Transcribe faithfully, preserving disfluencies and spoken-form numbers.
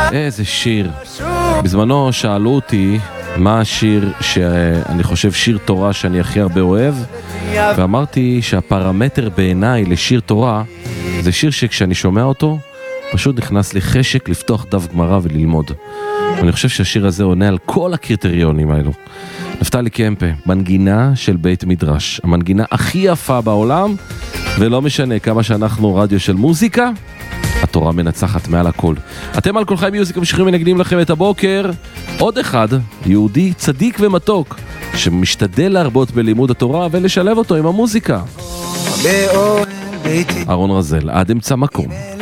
איזה שיר. בזמנו שאלו אותי מה השיר שאני חושב שיר תורה שאני הכי הרבה אוהב, ואמרתי שהפרמטר בעיניי לשיר תורה זה שיר שכשאני שומע אותו פשוט נכנס לי חשק לפתוח דף גמרא וללמוד. ואני חושב שהשיר הזה עונה על כל הקריטריונים האלו. נפתלי קמפה, מנגינה של בית מדרש, המנגינה הכי יפה בעולם, ולא משנה כמה שאנחנו רדיו של מוזיקה, התורה מנצחת מעל הכל. אתם על כל חי מיוזיק ממשיכים ונגנים לכם את הבוקר. עוד אחד, יהודי צדיק ומתוק, שמשתדל להרבות בלימוד התורה ולשלב אותו עם המוזיקה. אהרון רזל, עד אמצע מקום.